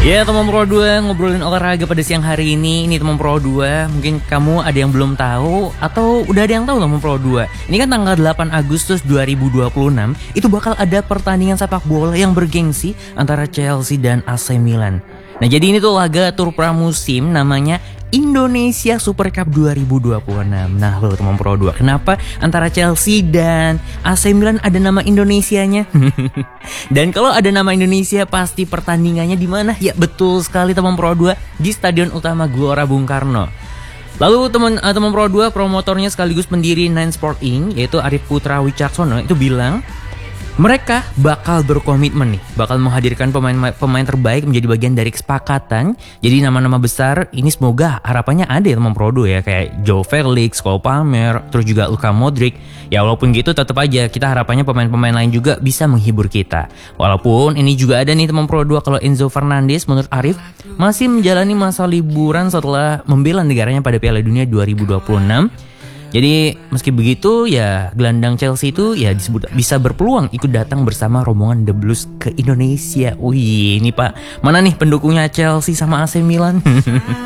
Ya teman Pro 2, ngobrolin olahraga pada siang hari ini. Ini teman Pro 2, mungkin kamu ada yang belum tahu atau udah ada yang tahu teman Pro 2. Ini kan tanggal 8 Agustus 2026 itu bakal ada pertandingan sepak bola yang bergengsi antara Chelsea dan AC Milan. Nah jadi ini tuh laga tur pramusim namanya Indonesia Super Cup 2026. Nah lo teman Pro 2, kenapa antara Chelsea dan AC Milan ada nama Indonesianya? Dan kalau ada nama Indonesia pasti pertandingannya di mana? Ya betul sekali teman Pro 2, di Stadion Utama Gelora Bung Karno. Lalu teman Pro 2, promotornya sekaligus pendiri Nine Sport Inc, yaitu Arif Putra Wicaksono, itu bilang mereka bakal berkomitmen nih, bakal menghadirkan pemain terbaik menjadi bagian dari kesepakatan. Jadi nama-nama besar ini semoga harapannya ada ya teman Pro 2 ya, kayak Joe Felix, Cole Palmer, terus juga Luka Modric. Ya walaupun gitu tetap aja kita harapannya pemain-pemain lain juga bisa menghibur kita. Walaupun ini juga ada nih teman Pro 2 kalau Enzo Fernandez menurut Arif masih menjalani masa liburan setelah membela negaranya pada Piala Dunia 2026. Jadi meski begitu ya gelandang Chelsea itu ya disebut bisa berpeluang ikut datang bersama rombongan The Blues ke Indonesia. Wih ini Pak, mana nih pendukungnya Chelsea sama AC Milan?